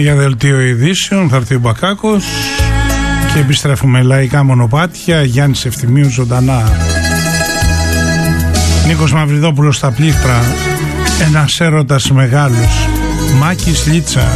για δελτίο ειδήσεων θα έρθει ο Μπακάκος και επιστρέφουμε. Λαϊκά μονοπάτια, Γιάννης Ευθυμίου ζωντανά. Νίκος Μαυριδόπουλος στα πλήκτρα, ένας έρωτας μεγάλος, Μάκης Λίτσα.